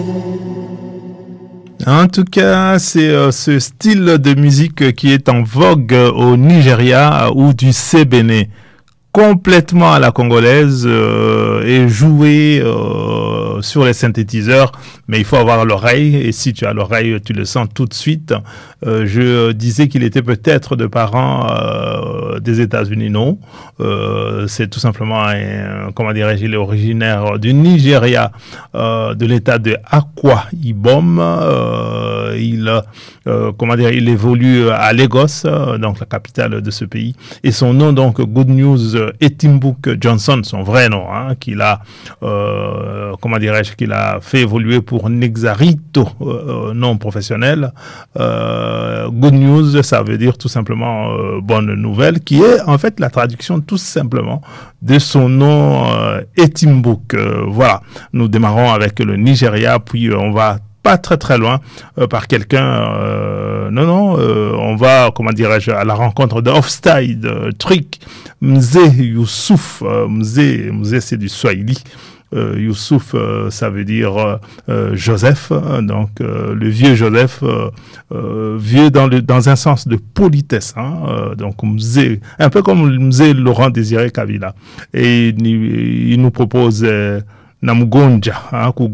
En tout cas, c'est ce style de musique qui est en vogue au Nigeria ou du Sébéné, complètement à la congolaise et joué sur les synthétiseurs, mais il faut avoir l'oreille, et si tu as l'oreille, tu le sens tout de suite. Je disais qu'il était peut-être de parents des États-Unis, non. C'est tout simplement, comment dirais-je, il est originaire du Nigeria, de l'état de Akwa Ibom. Il évolue à Lagos, donc la capitale de ce pays, et son nom, donc, Good News Etimbuk Johnson, son vrai nom, qu'il a, qu'il a fait évoluer pour Nexarito, nom professionnel. Good News, ça veut dire tout simplement bonne nouvelle, qui est en fait la traduction tout simplement de son nom Etimbuk. Voilà, nous démarrons avec le Nigeria, puis on va pas très très loin par quelqu'un on va à la rencontre de Offstyle Trick Mzee Youssouf. Mzee c'est du Swahili. Youssouf, ça veut dire Joseph, donc le vieux Joseph, vieux dans un sens de politesse, donc Mzee, un peu comme Mzee Laurent Désiré Kabila, et il nous propose Namugonja,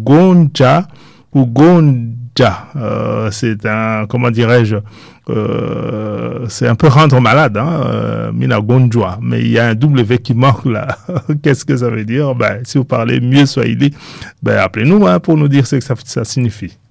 Kugonja, c'est un, c'est un peu rendre malade, Mina Gonjwa, mais il y a un W qui manque là. Qu'est-ce que ça veut dire? Si vous parlez mieux Swahili, appelez-nous pour nous dire ce que ça signifie.